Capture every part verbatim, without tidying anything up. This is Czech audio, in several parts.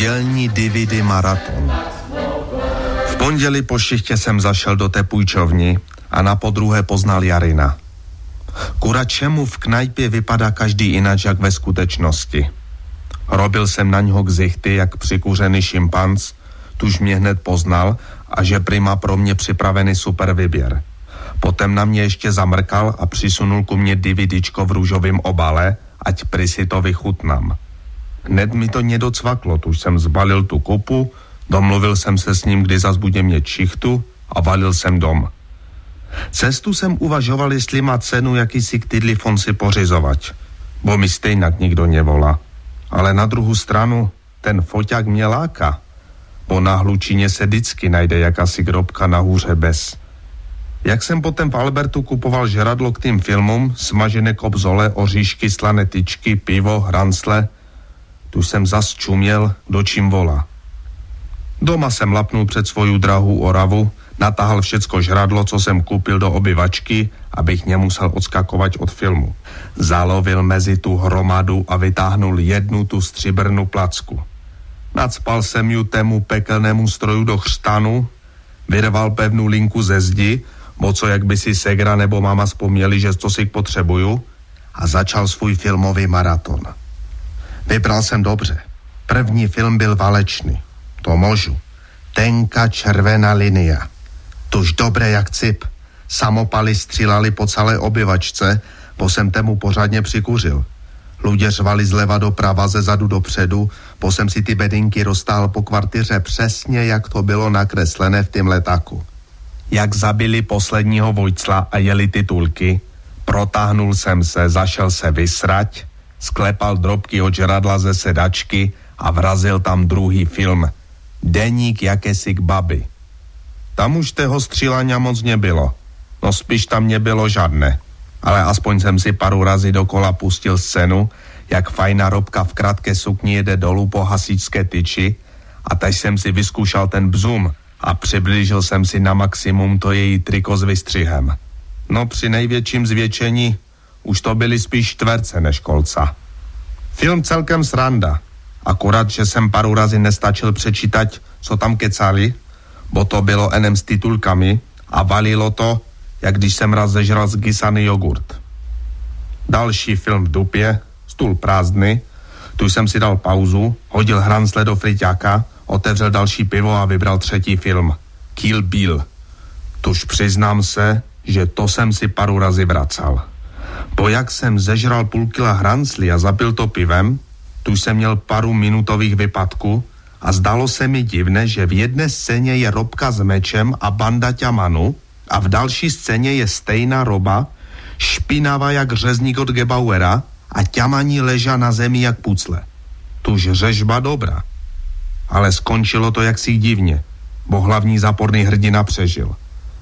Nedělní D V D maraton. V pondělí po šichtě jsem zašel do té půjčovny a na podruhé poznal Jarina. Kura čemu v knajpě vypadá každý inač jak ve skutečnosti. Robil jsem na něho ksichty jak přikuřený šimpanz, tuž mě hned poznal a že prima pro mě připravený super výběr. Potom na mě ještě zamrkal a přisunul ku mně DVDčko v růžovém obale, ať prý si to vychutnám. Hned mi to nedocvaklo, tuž jsem zbalil tu kupu, domluvil jsem se s ním, kdy zas bude mít šichtu a valil jsem dom. Cestu jsem uvažoval, jestli má cenu jakýsi ktydlifon si pořizovat, bo mi stejnak nikdo nevolá. Ale na druhou stranu ten foťák mě láka, bo na Hlučíně se vždycky najde jakási grobka na hůře bez. Jak jsem potom v Albertu kupoval žradlo k tým filmům, smažené kobzole, oříšky, slané tyčky, pivo, hrancle, tu jsem zas čuměl, do čím volá. Doma jsem lapnul před svoju drahou Oravu, natáhl všecko žradlo, co jsem koupil do obyvačky, abych nemusel odskakovat od filmu. Zalovil mezi tu hromadu a vytáhnul jednu tu stříbrnou placku. Nacpal jsem ju tému pekelnému stroju do chřtanu, vyrval pevnou linku ze zdi, bo co jak by si segra nebo máma vzpomněli, že to si potřebuju, a začal svůj filmový maraton. Vybral jsem dobře. První film byl válečný. To můžu. Tenká červená linia. Tuž dobré jak cip. Samopaly střílali po celé obyvačce, bo jsem tému pořádně přikuřil. Lidé řvali zleva doprava, ze zadu dopředu, bo jsem si ty bedinky roztáhl po kvartiře přesně, jak to bylo nakreslené v tým letáku. Jak zabili posledního vojcla a jeli titulky, protáhnul jsem se, zašel se vysrať, sklepal drobky od žradla ze sedačky a vrazil tam druhý film. Deník jakési k babi. Tam už toho střílania moc nebylo. No spíš tam nebylo žádné. Ale aspoň jsem si paru razy dokola pustil scénu, jak fajná robka v krátké sukni jede dolů po hasičské tyči a teď jsem si vyzkoušel ten bzum a přiblížil jsem si na maximum to její triko s vystřihem. No při největším zvětšení už to byly spíš čtverce než kolca. Film celkem sranda. Akorát, že jsem paru razy nestačil přečítat, co tam kecali, bo to bylo enem s titulkami a valilo to, jak když jsem raz zežral zkysaný jogurt. Další film v dupě, stůl prázdný, tu jsem si dal pauzu, hodil hrancle do friťáka, otevřel další pivo a vybral třetí film. Kill Bill. Tuž přiznám se, že to jsem si paru razy vracal. Bo jak jsem zežral půl kila hranclí a zapil to pivem, tu jsem měl paru minutových vypadků a zdalo se mi divné, že v jedné scéně je robka s mečem a banda ťamanu a v další scéně je stejná roba, špinavá jak řezník od Gebauera a ťamaní ležá na zemi jak pucle. Tuž řežba dobrá. Ale skončilo to jaksi divně, bo hlavní záporný hrdina přežil.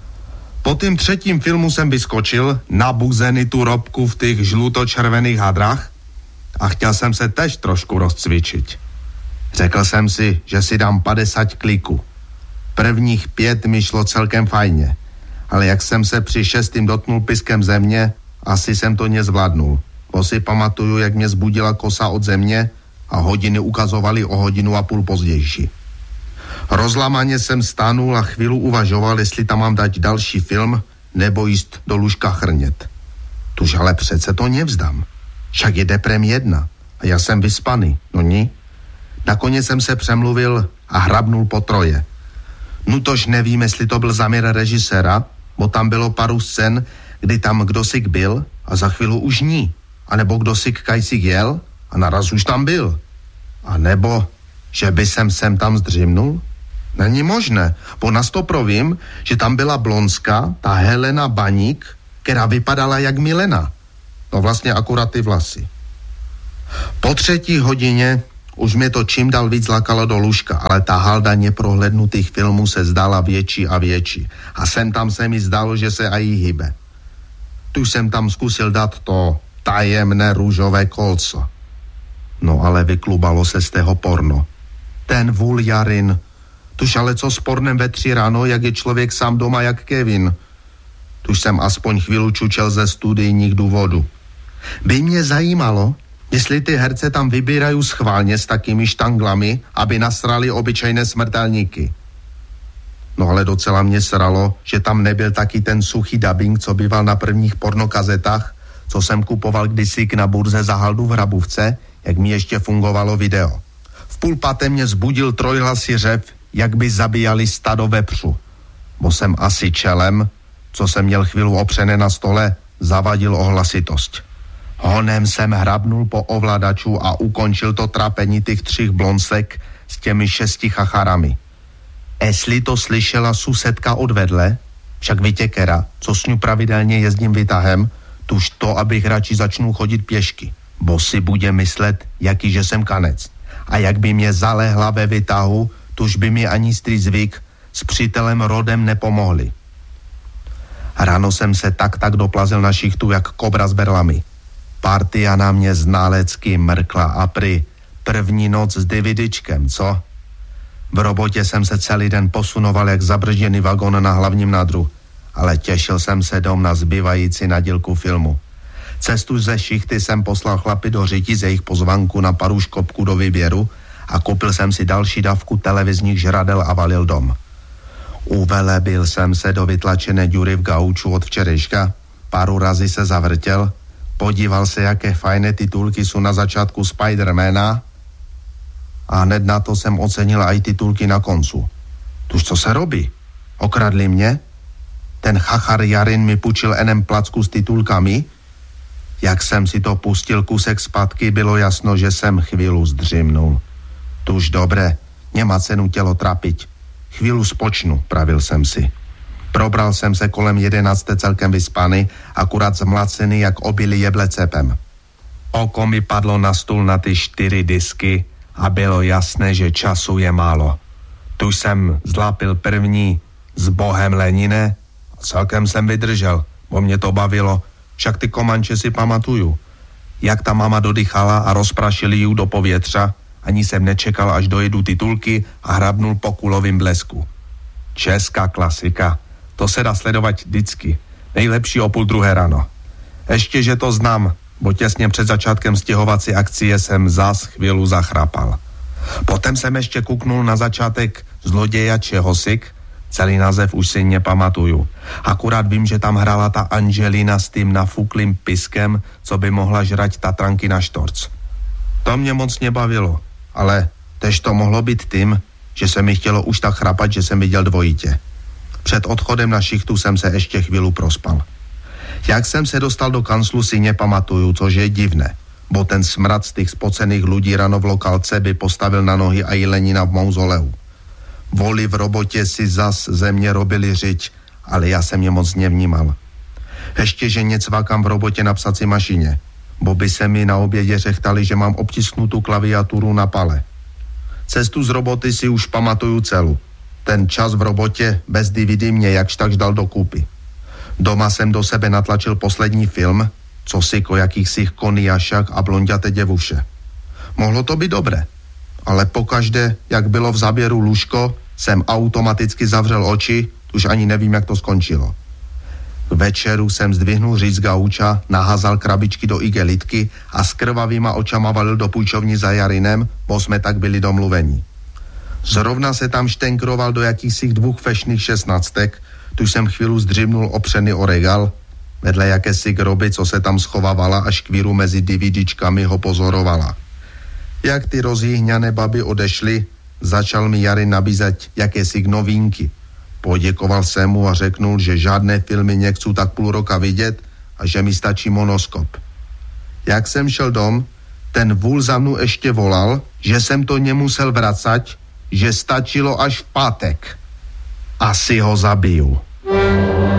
Po tým třetím filmu jsem vyskočil, nabuzený tu robku v těch žluto-červených hadrách a chtěl jsem se tež trošku rozcvičit. Řekl jsem si, že si dám padesát kliků. Prvních pět mi šlo celkem fajně, ale jak jsem se při šestým dotknul piskem země, asi jsem to nezvládnul. Bo si pamatuju, jak mě zbudila kosa od země a hodiny ukazovaly o hodinu a půl pozdější. Rozlamaně jsem stánul a chvíli uvažoval, jestli tam mám dát další film nebo jíst do lůžka chrnět. Tuž ale přece to nevzdám. Však je deprem jedna a já jsem vyspaný, no ní. Nakonec jsem se přemluvil a hrabnul po troje. No tož nevím, jestli to byl záměr režiséra, bo tam bylo paru scén, kdy tam kdosik byl a za chvíli už ní. A nebo kdosik kajsik jel a naraz už tam byl. A nebo, že by jsem sem tam zdřimnul? Není možné, bo na sto provím, že tam byla blonská, ta Helena Baník, která vypadala jak Milena. No vlastně akurát ty vlasy. Po třetí hodině už mě to čím dál víc lákalo do lůžka, ale ta halda neprohlednutých filmů se zdala větší a větší. A sem tam se mi zdalo, že se aj hýbe. Tu jsem tam zkusil dát to tajemné růžové kolco. No ale vyklubalo se z tého porno. Ten vůl Jarin. Tuž ale co s pornem ve tři ráno, jak je člověk sám doma jak Kevin. Tuž jsem aspoň chvíli čučel ze studijních důvodů. By mě zajímalo, Jestli ty herce tam vybírají schválně s takými štanglami, aby nasrali obyčejné smrtelníky. No ale docela mě sralo, že tam nebyl taky ten suchý dubbing, co býval na prvních pornokazetách, co jsem kupoval kdysi na burze za haldu v Hrabůvce, jak mi ještě fungovalo video. V půl páté mě zbudil trojhlasý řev, jak by zabíjali stado vepřu. Bo jsem asi čelem, co jsem měl chvíli opřené na stole, zavadil o hlasitost. Honem jsem hrabnul po ovladaču a ukončil to trápení těch třích blonsek s těmi šesti chacharami. Jestli to slyšela susedka odvedle, však vytěkera, co s ňu pravidelně jezdím vytahem, tuž to, abych radši začnul chodit pěšky, bo si bude myslet, jaký že jsem kanec. A jak by mě zalehla ve vytahu, tuž by mi ani strý zvyk s přítelem rodem nepomohli. Ráno jsem se tak tak doplazil na šichtu, jak kobra s berlami. Partia na mě ználecky mrkla a prý první noc s dividičkem, co? V robotě jsem se celý den posunoval jak zabržděný vagón na hlavním nádru, ale těšil jsem se dom na zbývající nadílku filmu. Cestu ze šichty jsem poslal chlapi do Řití z jejich pozvanku na paru škopku do výběru a koupil jsem si další dávku televizních žradel a valil dom. Uvelebil jsem se do vytlačené díry v gauču od včerejška, páru razy se zavrtěl, podíval se, jaké fajné titulky jsou na začátku Spidermana a hned na to jsem ocenil aj titulky na koncu. Tuž co se robí? Okradli mě? Ten chachar Jarin mi půjčil enem placku s titulkami? Jak jsem si to pustil kusek zpátky, bylo jasno, že jsem chvíli zdřimnul. Tuž dobré, nemá cenu tělo trapiť. Chvíli spočnu, pravil jsem si. Probral jsem se kolem jedenácté celkem vyspany, akurát zmlacený jak obilí jeble cepem. Oko mi padlo na stůl na ty čtyři disky a bylo jasné, že času je málo. Tu jsem zlápil první s Bohem Lenine a celkem jsem vydržel, bo mě to bavilo, však ty komanče si pamatuju. Jak ta mama dodychala a rozprašili ju do povětřa, ani jsem nečekal, až dojedu titulky a hrabnul po kulovým blesku. Česká klasika. To se dá sledovat vždycky. Nejlepší o půl druhé ráno. Ještě, že to znám, bo těsně před začátkem stěhovací akcie jsem zas chvíli zachrapal. Potom jsem ještě kuknul na začátek Zloděja Čehosik, celý název už si nepamatuju. Akurát vím, že tam hrála ta Angelina s tím nafuklým piskem, co by mohla žrať Tatranky na štorc. To mě moc nebavilo, ale tež to mohlo být tím, že se mi chtělo už tak chrapat, že jsem viděl dvojitě. Před odchodem na šichtu jsem se ještě chvíli prospal. Jak jsem se dostal do kanclu, si nepamatuju, což je divné, bo ten smrad z těch spocených lidí ráno v lokálce by postavil na nohy i Lenina v mauzoleu. Voli v robotě si zas ze mě robili řiď, ale já jsem je moc nevnímal. Ještě, že necvakám v robotě na psací mašině, bo by se mi na obědě řechtali, že mám obtisknutou klaviaturu na pale. Cestu z roboty si už pamatuju celou. Ten čas v robotě bez D V D mě jakž takž dal dokupy. Doma jsem do sebe natlačil poslední film, co si ko jakýchsi koniašak a blonďaté děvuše. Mohlo to být dobré, ale pokaždé, jak bylo v záběru lůžko, jsem automaticky zavřel oči, už ani nevím, jak to skončilo. K večeru jsem zdvihnul říct z gauča, naházal krabičky do igelitky a s krvavýma očama valil do půjčovny za Jarinem, bo jsme tak byli domluveni. Zrovna se tam štenkroval do jakýchsi dvou fešných šestnáctek, tu jsem chvíli zdřimnul opřený o regal, vedle jakési groby, co se tam schovávala a škvíru mezi DVDčkami ho pozorovala. Jak ty rozjíhňané baby odešly, začal mi Jarin nabízet jakési novínky. Poděkoval jsem mu a řeknul, že žádné filmy nechci tak půl roka vidět a že mi stačí monoskop. Jak jsem šel dom, ten vůl za mnou ještě volal, že jsem to nemusel vracať, že stačilo až v pátek. Asi ho zabiju.